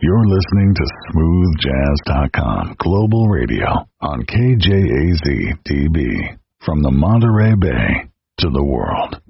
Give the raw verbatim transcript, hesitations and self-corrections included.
You're listening to smooth jazz dot com Global Radio on K J A Z T B. From the Monterey Bay to the world.